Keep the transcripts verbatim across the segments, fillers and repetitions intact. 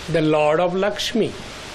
The Lord of Lakshmi.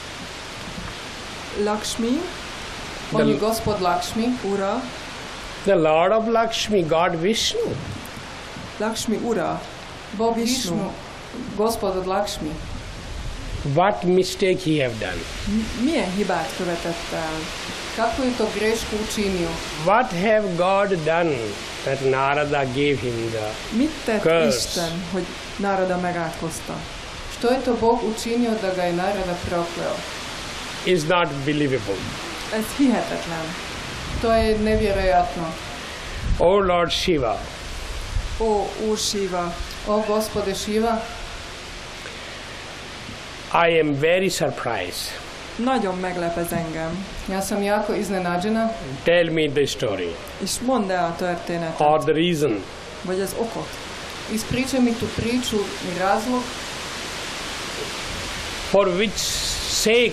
Lakshmi. On je Gospod Lakshmi. Ura. The Lord of Lakshmi, God Vishnu. Lakshmi Ura. Bog Vishnu. Gospod od Lakshmi. What mistake he have done? Milyen hibát követett el? Kakvu je to grešku učinio? What have God done that Narada gave him the Mit tett curse? Isten, hogy Narada megátkozta? Što je to Bog učinio da ga je Narada prokleo? Is not believable. Ez hihetetlen. To je nevjerojatno. O Lord Shiva. Ó, Úr Shiva. O Gospode Shiva. I am very surprised. Nagyon meglep ez engem. Ja sam jako iznenađena. Tell me the story. És mondd el a történetet. Or the reason. Vagy az okot. Ispričaj mi tu priču i razlog. For which sake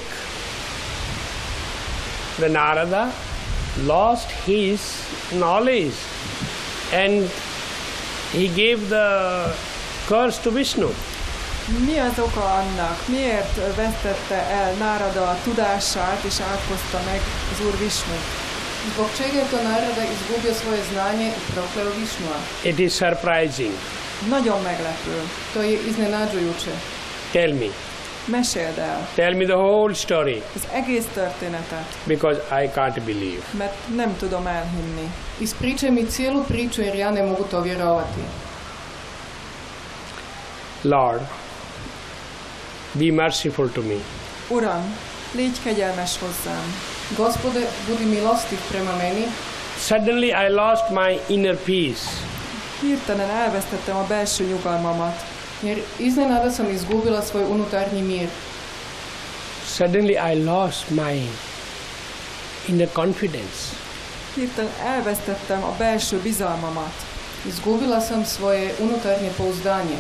the Narada lost his knowledge and he gave the curse to Vishnu. Mi az oka annak? Miért vesztette el Narada a tudását és átkozta meg az Úr Vishnut? Zbog čega je to Narada izgubio svoje znanje i prokleo Višnua? It is surprising. Nagyon meglepő. To je iznenađujuće. Tell me. Meséld el. Tell me the whole story. Az egész történetet. Because I can't believe. Mert nem tudom elhinni. Ispričaj mi cijelu priču jer ja ne mogu to vjerovati. Lord, be merciful to me. Uram, légy kegyelmes hozzám. Gospode, budi milostiv prema meni. Suddenly I lost my inner peace. Hirtelen elvesztettem a belső nyugalmamat. Jer iznenada sam izgubila svoj unutarnji mir. Suddenly I lost my inner confidence. Hirtelen elvesztettem a belső bizalmamat. Izgubila sam svoje unutarnje pouzdanje.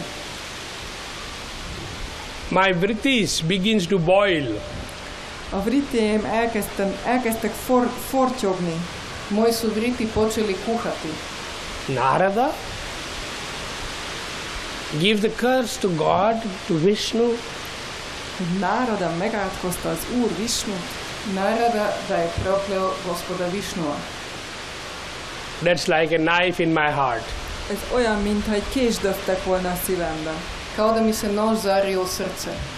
My vrittis begins to boil. A vritém elkezdtem, elkezdtek for, fortyogni. Moji su vriti počeli kuhati. Narada give the curse to God, to Vishnu. Narada megátkozta az Úr Vishnut. Narada da je prokleo Gospoda Višnua. That's like a knife in my heart. Ez olyan, mintha egy kés döftek volna a szívembe. Kao da mi se nož zario u srce.